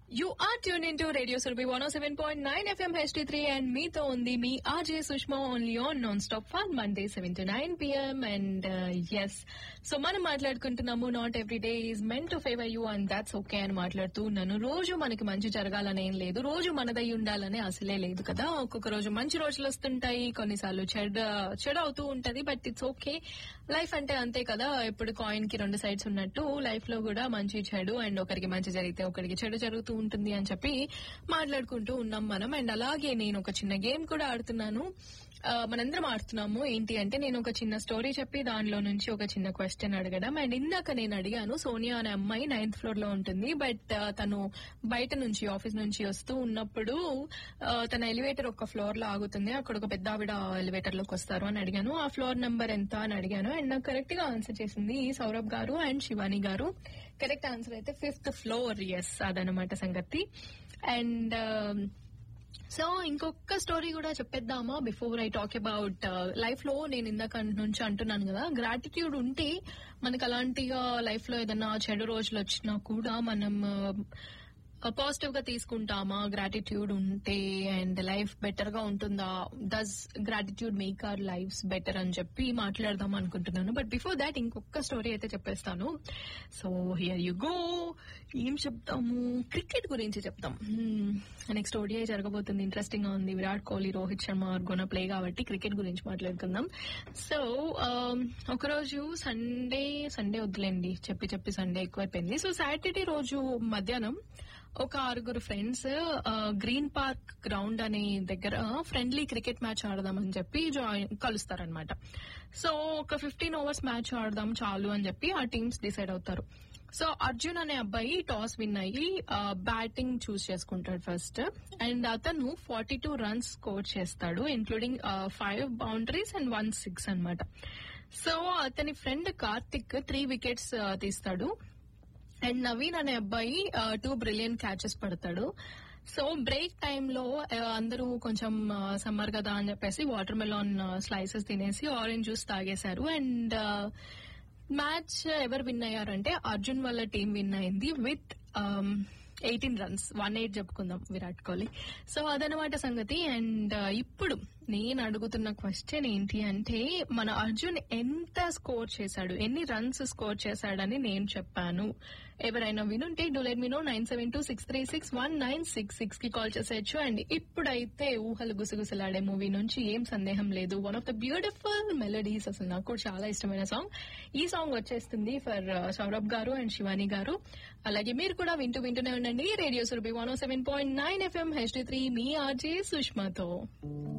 You are tuned into Radio Surabhi 107.9 FM HD3 and meeto undi me RJ Sushma only on non-stop fun Monday 7 to 9 p.m. and yes, so మనం మాట్లాడుకుంటున్నాము not every day is meant to favor you and that's okay అని మాట్లాడుతూ ఉన్నాను. రోజు మనకి మంచి జరగాలని ఏం లేదు, రోజు మనదై ఉండాలని అసలే లేదు కదా. ఒక్కొక్క రోజు మంచి రోజులు వస్తుంటాయి, కొన్నిసార్లు చెడు అవుతూ ఉంటది, బట్ ఇట్స్ ఓకే. లైఫ్ అంటే అంతే కదా, ఎప్పుడు కాయిన్ కి రెండు సైడ్స్ ఉన్నట్టు లైఫ్ లో కూడా మంచి చెడు అండ్ ఒకరికి మంచి జరిగితే ఒకరికి చెడు జరుగుతూ ఉంటుంది అని చెప్పి మాట్లాడుకుంటూ ఉన్నాం మనం. అండ్ అలాగే నేను ఒక చిన్న గేమ్ కూడా ఆడుతున్నాను, మనందరం ఆడుతున్నాము. ఏంటి అంటే నేను ఒక చిన్న స్టోరీ చెప్పి దానిలో నుంచి ఒక చిన్న క్వశ్చన్ అడగడం. అండ్ ఇందాక నేను అడిగాను, సోనియా అనే అమ్మాయి 9th ఫ్లోర్ లో ఉంటుంది, బట్ తను బయట నుంచి ఆఫీస్ నుంచి వస్తూ ఉన్నప్పుడు తన ఎలివేటర్ ఒక ఫ్లోర్ లో ఆగుతుంది, అక్కడ ఒక పెద్ద ఆవిడ ఎలివేటర్ లోకి వస్తారు అని అడిగాను. ఆ ఫ్లోర్ నెంబర్ ఎంత అని అడిగాను అండ్ నాకు కరెక్ట్ గా ఆన్సర్ చేసింది సౌరభ్ గారు అండ్ శివాని గారు. కరెక్ట్ ఆన్సర్ అయితే 5th ఫ్లోర్. ఎస్, అదనమాట సంగతి. అండ్ సో ఇంకొక స్టోరీ కూడా చెప్పేద్దామా before I talk about life లో. నేను ఇందాక నుంచి అంటున్నాను కదా, గ్రాటిట్యూడ్ ఉంటే మనకు అలాంటిగా లైఫ్ లో ఏదైనా చెడు రోజులు వచ్చినా కూడా మనం పాజిటివ్ గా తీసుకుంటామా గ్రాటిట్యూడ్ ఉంటే, అండ్ లైఫ్ బెటర్ గా ఉంటుందా, does gratitude make our lifes better అని చెప్పి మాట్లాడదాం అనుకుంటున్నాను. బట్ బిఫోర్ దాట్ ఇంకొక స్టోరీ అయితే చెప్పేస్తాను. So here you go. ఏం చెప్తాము, క్రికెట్ గురించి చెప్తాం. నెక్స్ట్ ఓడిఐ జరగబోతుంది, ఇంట్రెస్టింగ్ గా ఉంది. Virat Kohli, Rohit Sharma are gonna play కాబట్టి క్రికెట్ గురించి మాట్లాడుకుందాం. సో ఒకరోజు సండే వద్దులేండి, చెప్పి సండే ఎక్కువైపోయింది. సో సాటర్డే రోజు మధ్యాహ్నం ఒక 6 ఫ్రెండ్స్ గ్రీన్ పార్క్ గ్రౌండ్ అనే దగ్గర ఫ్రెండ్లీ క్రికెట్ మ్యాచ్ ఆడదామని చెప్పి కలుస్తారనమాట. సో ఒక 15 ఓవర్స్ మ్యాచ్ ఆడదాం చాలు అని చెప్పి ఆ టీమ్స్ డిసైడ్ అవుతారు. సో అర్జున్ అనే అబ్బాయి టాస్ విన్ అయ్యి బ్యాటింగ్ చూస్ చేసుకుంటాడు ఫస్ట్, అండ్ అతను 42 రన్స్ స్కోర్ చేస్తాడు, ఇంక్లూడింగ్ 5 బౌండరీస్ అండ్ 1 6 అనమాట. సో అతని ఫ్రెండ్ కార్తిక్ 3 వికెట్స్ తీస్తాడు, అండ్ నవీన్ అనే అబ్బాయి 2 బ్రిలియంట్ క్యాచెస్ పడతాడు. సో బ్రేక్ టైంలో అందరూ కొంచెం సమ్మర్ కదా అని చెప్పేసి వాటర్ మెలాన్ స్లైసెస్ తినేసి ఆరెంజ్ జ్యూస్ తాగేశారు. అండ్ మ్యాచ్ ఎవరు విన్ అయ్యారంటే అర్జున్ వాళ్ళ టీం విన్ అయింది విత్ 18 రన్స్, 18 చెప్పుకుందాం విరాట్ కోహ్లీ. సో అదనమాట సంగతి. అండ్ ఇప్పుడు నేను అడుగుతున్న క్వశ్చన్ ఏంటి అంటే, మన అర్జున్ ఎంత స్కోర్ చేశాడు, ఎన్ని రన్స్ స్కోర్ చేశాడని నేను చెప్పాను. ఎవరైనా వినుంటే డూ లెట్ మీ నో. 9726361966 కి కాల్ చేసేయచ్చు. అండ్ ఇప్పుడైతే ఊహలు గుసగుసలాడే మూవీ నుంచి ఏం సందేహం లేదు, one of the beautiful melodies, అసలు నాకు కూడా చాలా ఇష్టమైన సాంగ్. ఈ సాంగ్ వచ్చేస్తుంది ఫర్ సౌరభ్ గారు అండ్ శివాని గారు. అలాగే మీరు కూడా వింటూనే ఉండండి రేడియో సురభి 107.9 FM HD3 మీ ఆర్జే సుష్మాతో.